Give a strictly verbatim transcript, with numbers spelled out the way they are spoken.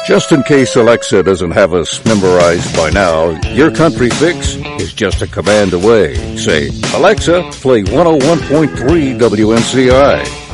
Just in case Alexa doesn't have us memorized by now, your country fix is just a command away. Say, Alexa, play one oh one point three W N C I.